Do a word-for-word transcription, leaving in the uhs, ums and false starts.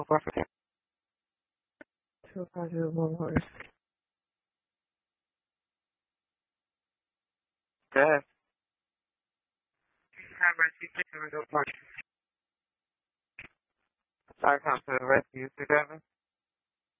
Two hundred one horse. Good. Have mercy, please, and don't punch. Sorry, come to the rescue together.